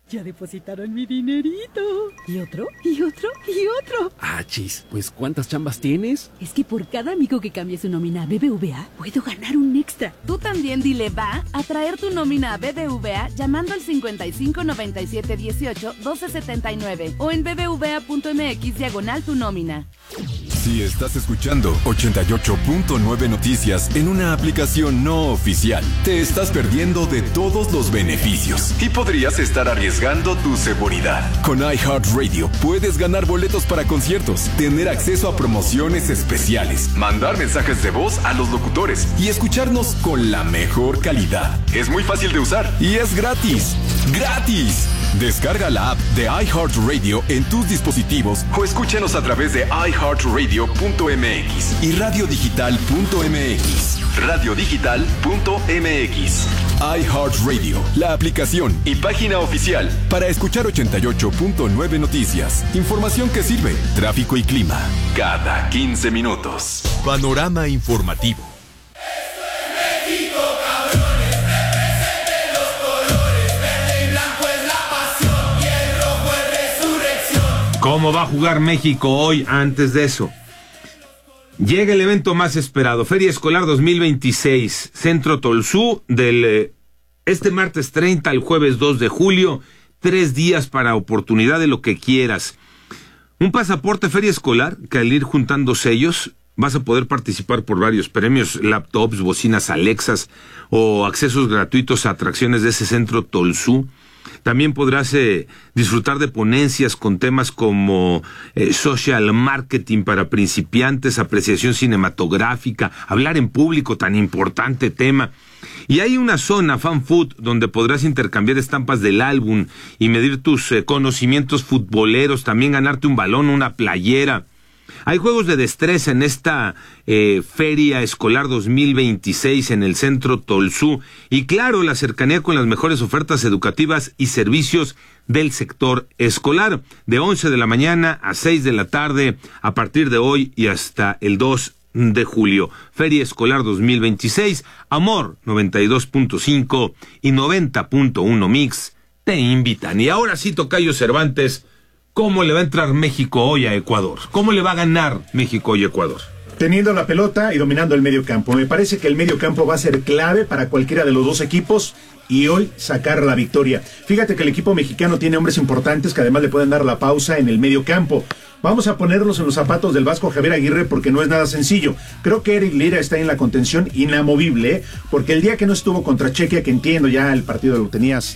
Ya depositaron mi dinerito. Y otro, y otro, y otro. Ah, chis, pues ¿cuántas chambas tienes? Es que por cada amigo que cambie su nómina a BBVA, puedo ganar un extra. Tú también dile va a traer tu nómina a BBVA llamando al 55 97 18 12 79 o en bbva.mx/tu nómina. Si estás escuchando 88.9 Noticias en una aplicación no oficial, te estás perdiendo de todos los beneficios y podrías estar arriesgando tu seguridad. Con iHeartRadio puedes ganar boletos para conciertos, tener acceso a promociones especiales, mandar mensajes de voz a los locutores y escucharnos con la mejor calidad. Es muy fácil de usar y es gratis. ¡Gratis! Descarga la app de iHeartRadio en tus dispositivos o escúchanos a través de iHeartRadio.mx y radiodigital.mx. Radiodigital.mx. iHeartRadio, la aplicación y página oficial para escuchar 88.9 Noticias. Información que sirve, tráfico y clima, cada 15 minutos. Panorama informativo. ¿Cómo va a jugar México hoy? Antes de eso, llega el evento más esperado, Feria Escolar 2026, Centro Tolsú, del este martes 30 al jueves 2 de julio, 3 días para oportunidad de lo que quieras. Un pasaporte Feria Escolar, que al ir juntando sellos, vas a poder participar por varios premios, laptops, bocinas Alexas o accesos gratuitos a atracciones de ese Centro Tolsú. También podrás disfrutar de ponencias con temas como social marketing para principiantes, apreciación cinematográfica, hablar en público, tan importante tema. Y hay una zona fan food donde podrás intercambiar estampas del álbum y medir tus conocimientos futboleros, también ganarte un balón, una playera. Hay juegos de destreza en esta Feria Escolar 2026 en el Centro Tolsú y claro, la cercanía con las mejores ofertas educativas y servicios del sector escolar, de 11 de la mañana a 6 de la tarde a partir de hoy y hasta el 2 de julio. Feria Escolar 2026, Amor 92.5 y 90.1 Mix te invitan. Y ahora sí, tocayo Cervantes, ¿cómo le va a entrar México hoy a Ecuador? ¿Cómo le va a ganar México hoy a Ecuador? Teniendo la pelota y dominando el medio campo. Me parece que el medio campo va a ser clave para cualquiera de los dos equipos y hoy sacar la victoria. Fíjate que el equipo mexicano tiene hombres importantes que además le pueden dar la pausa en el medio campo. Vamos a ponernos en los zapatos del Vasco Javier Aguirre porque no es nada sencillo. Creo que Eric Lira está en la contención inamovible, porque el día que no estuvo contra Chequia, que entiendo ya el partido lo tenías...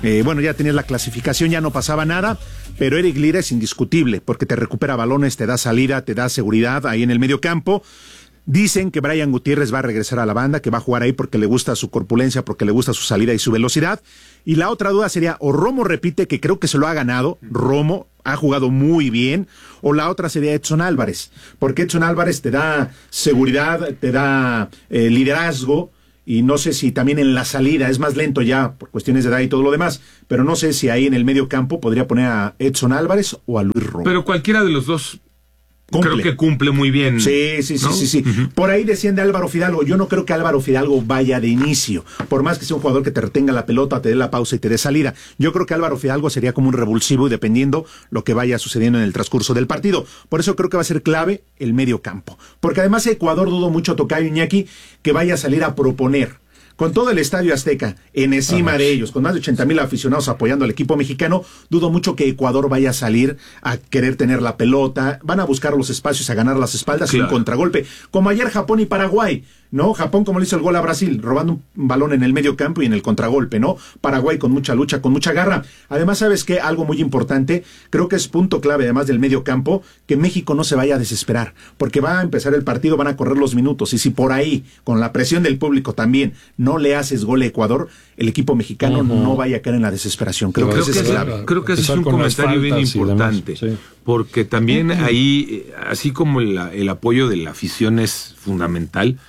ya tenías la clasificación, ya no pasaba nada, pero Eric Lira es indiscutible porque te recupera balones, te da salida, te da seguridad ahí en el medio campo. Dicen que Brian Gutiérrez va a regresar a la banda, que va a jugar ahí porque le gusta su corpulencia, porque le gusta su salida y su velocidad. Y la otra duda sería, o Romo repite, que creo que se lo ha ganado, Romo ha jugado muy bien, o la otra sería Edson Álvarez, porque Edson Álvarez te da seguridad, te da liderazgo, y no sé si también en la salida es más lento ya por cuestiones de edad y todo lo demás, pero no sé si ahí en el medio campo podría poner a Edson Álvarez o a Luis Romo. Pero cualquiera de los dos cumple. Creo que cumple muy bien. Sí. ¿No? Sí. Uh-huh. Por ahí decían de Álvaro Fidalgo. Yo no creo que Álvaro Fidalgo vaya de inicio, por más que sea un jugador que te retenga la pelota, te dé la pausa y te dé salida. Yo creo que Álvaro Fidalgo sería como un revulsivo y dependiendo lo que vaya sucediendo en el transcurso del partido. Por eso creo que va a ser clave el medio campo, porque además Ecuador dudo mucho, tocayo Iñaki, que vaya a salir a proponer. Con todo el Estadio Azteca encima de ellos, con más de 80,000 aficionados apoyando al equipo mexicano, dudo mucho que Ecuador vaya a salir a querer tener la pelota. Van a buscar los espacios, a ganar las espaldas y un contragolpe. Como ayer Japón y Paraguay, ¿no? Japón, como le hizo el gol a Brasil, robando un balón en el medio campo y en el contragolpe, ¿no? Paraguay con mucha lucha, con mucha garra. Además, ¿sabes qué? Algo muy importante, creo que es punto clave, además del medio campo, que México no se vaya a desesperar, porque va a empezar el partido, van a correr los minutos, y si por ahí, con la presión del público también, no le haces gol a Ecuador, el equipo mexicano no vaya a caer en la desesperación. Creo que ese es clave. Creo que ese es un comentario bien importante, porque también ahí, así como el apoyo de la afición es fundamental,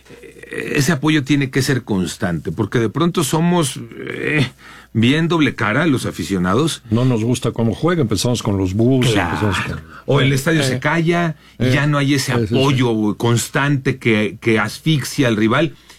ese apoyo tiene que ser constante, porque de pronto somos bien doble cara los aficionados. No nos gusta cómo juega, empezamos con los bus. Claro. O el estadio se calla, y ya no hay ese apoyo constante que asfixia al rival.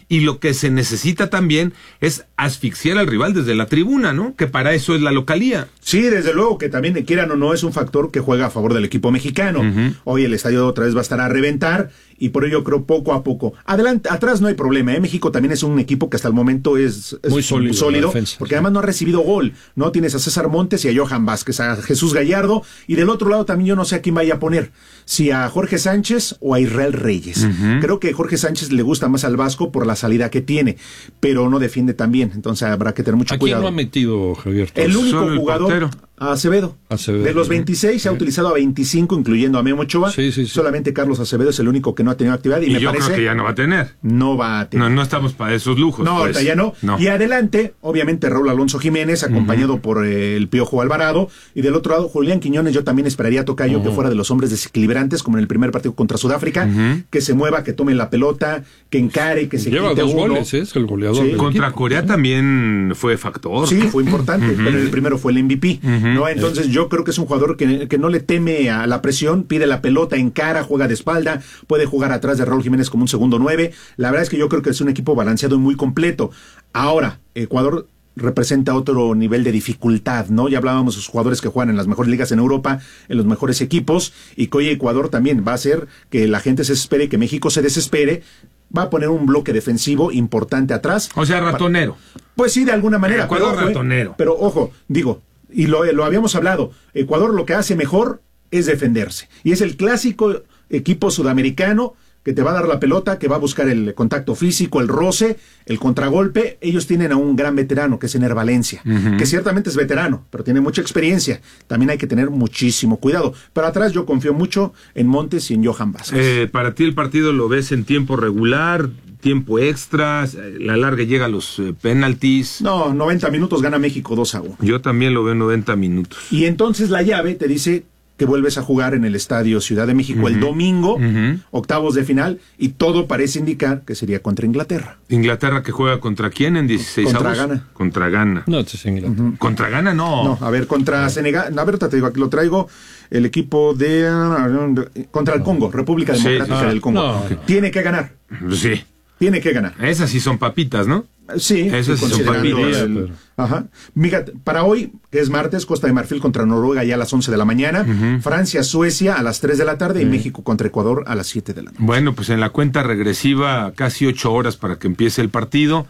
y lo que se necesita también es asfixiar al rival desde la tribuna, ¿no? Que para eso es la localía. Sí, desde luego que también, quieran o no, es un factor que juega a favor del equipo mexicano. Hoy el estadio otra vez va a estar a reventar y por ello creo poco a poco. Adelante, atrás no hay problema, ¿eh? México también es un equipo que hasta el momento es muy sólido, porque además no ha recibido gol, ¿no? Tienes a César Montes y a Johan Vázquez, a Jesús Gallardo, y del otro lado también yo no sé a quién vaya a poner, si a Jorge Sánchez o a Israel Reyes. Creo que Jorge Sánchez le gusta más al Vasco por la salida que tiene, pero no defiende tan bien, entonces habrá que tener mucho cuidado. ¿A quién no ha metido Javier Torres? El único jugador, Acevedo. De los 26 se ha utilizado a 25, incluyendo a Memo Ochoa. Sí. Solamente Carlos Acevedo es el único que no ha tenido actividad y me yo parece creo que ya no va a tener. No va a tener. No estamos para esos lujos. No, ahorita ya no. Y adelante, obviamente Raúl Alonso Jiménez, acompañado por el Piojo Alvarado, y del otro lado Julián Quiñones. Yo también esperaría a Tocayo que fuera de los hombres desequilibrantes, como en el primer partido contra Sudáfrica, que se mueva, que tome la pelota, que encare, que se lleva quite 2 uno. goles, es el goleador del Contra equipo. Corea también fue factor. Sí, fue importante, pero en el primero fue el MVP, ¿no? Entonces yo creo que es un jugador que no le teme a la presión, pide la pelota, encara, juega de espalda, puede jugar atrás de Raúl Jiménez como un segundo 9. La verdad es que yo creo que es un equipo balanceado y muy completo. Ahora, Ecuador representa otro nivel de dificultad, ¿no? Ya hablábamos de los jugadores que juegan en las mejores ligas en Europa, en los mejores equipos, y que hoy Ecuador también va a hacer que la gente se desespere, que México se desespere. Va a poner un bloque defensivo importante atrás. O sea, ratonero. Pues sí, de alguna manera. Ecuador pero, ratonero. Pero ojo, digo, y lo habíamos hablado, Ecuador lo que hace mejor es defenderse. Y es el clásico equipo sudamericano que te va a dar la pelota, que va a buscar el contacto físico, el roce, el contragolpe. Ellos tienen a un gran veterano, que es Ener Valencia, que ciertamente es veterano, pero tiene mucha experiencia. También hay que tener muchísimo cuidado. Pero atrás yo confío mucho en Montes y en Johan Vázquez. Para ti el partido lo ves en tiempo regular, tiempo extra, la larga llega a los penaltis. No, 90 minutos gana México 2-1. Yo también lo veo en 90 minutos. Y entonces la llave te dice que vuelves a jugar en el Estadio Ciudad de México el domingo, octavos de final, y todo parece indicar que sería contra Inglaterra. ¿Inglaterra que juega contra quién en 16 Contra avos? Ghana. Contra Ghana. No, este es Inglaterra. Contra Ghana no. No, a ver, contra Senegal, a ver, te digo, aquí lo traigo, el equipo contra el Congo, República Democrática del Congo. No. Tiene que ganar. Sí. Tiene que ganar. Esas sí son papitas, ¿no? Sí, Esas sí son considerando papitas. Ajá. Mira, para hoy, que es martes, Costa de Marfil contra Noruega ya a las 11 de la mañana, Francia, Suecia a las 3 de la tarde y México contra Ecuador a las 7 de la noche. Bueno, pues en la cuenta regresiva, casi 8 horas para que empiece el partido.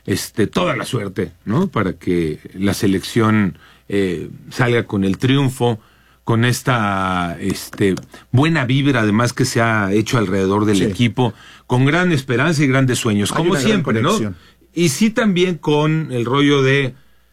Toda la suerte, ¿no? Para que la selección salga con el triunfo, con esta buena vibra además que se ha hecho alrededor del equipo, con gran esperanza y grandes sueños, Hay como una gran siempre, ¿no? conexión. Y sí también con el rollo de,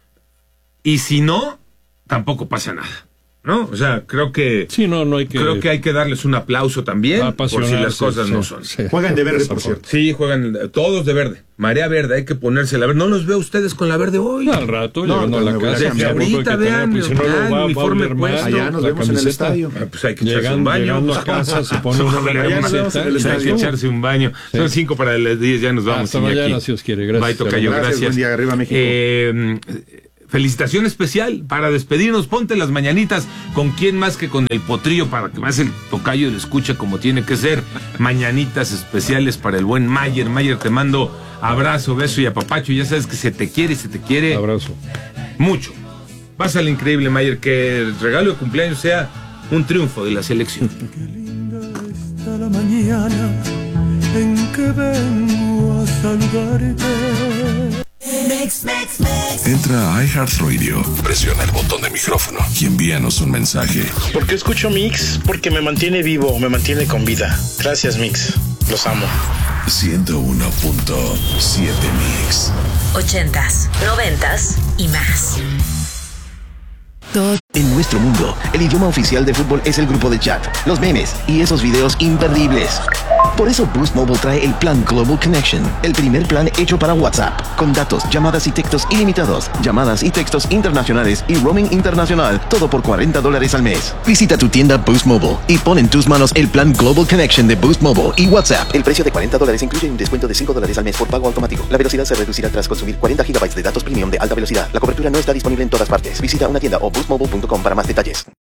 y si no, tampoco pasa nada, ¿no? O sea, creo que hay que darles un aplauso también, por si las cosas no son. Sí. Juegan de verde, por cierto. Sí, juegan todos de verde. Marea verde, hay que ponerse la verde. No los veo ustedes con la verde hoy. Al rato, No, llegando a la no, casa. desde ahorita vean, pues, si no ya, lo el va a uniforme oler mal, puesto. Allá nos la vemos en el camiseta. estadio. Pues hay que echarse un baño. Llegando a casa se pone una Ojalá, Allá nos vemos en el hay que estadio. echarse un baño. Sí. Son 5 para las 10, ya nos vamos. Hasta mañana, Iñaki. si Dios quiere. Gracias. Bye, tocayo, Gracias, buen día, arriba México. Felicitación especial para despedirnos. Ponte las mañanitas. ¿Con quién más que con el potrillo? Para que más el tocayo le escuche como tiene que ser. Mañanitas especiales para el buen Mayer. Mayer, te mando abrazo, beso y apapacho. Ya sabes que se te quiere. Abrazo. Mucho. Pásale increíble, Mayer. Que el regalo de cumpleaños sea un triunfo de la selección. Qué linda está la mañana en que vengo a saludarte. Entra a iHeartRadio, presiona el botón de micrófono y envíanos un mensaje. ¿Por qué escucho Mix? Porque me mantiene vivo, me mantiene con vida. Gracias, Mix. Los amo. 101.7 Mix. 80s, 90s y más. En nuestro mundo, el idioma oficial de fútbol es el grupo de chat, los memes y esos videos imperdibles. Por eso Boost Mobile trae el plan Global Connection, el primer plan hecho para WhatsApp, con datos, llamadas y textos ilimitados, llamadas y textos internacionales y roaming internacional, todo por $40 al mes. Visita tu tienda Boost Mobile y pon en tus manos el plan Global Connection de Boost Mobile y WhatsApp. El precio de $40 incluye un descuento de $5 al mes por pago automático. La velocidad se reducirá tras consumir 40 GB de datos premium de alta velocidad. La cobertura no está disponible en todas partes. Visita una tienda o boostmobile.com para más detalles.